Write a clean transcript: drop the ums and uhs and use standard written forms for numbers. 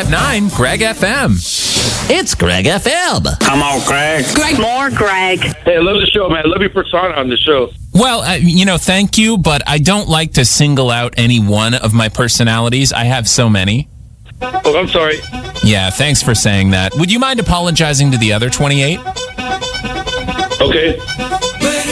105.9 Greg FM. It's Greg FM. Come on, Greg. More Greg. Hey, I love the show, man. I love your persona on the show. Well, thank you, but I don't like to single out any one of my personalities. I have so many. Oh, I'm sorry. Yeah, thanks for saying that. Would you mind apologizing to the other 28? Okay.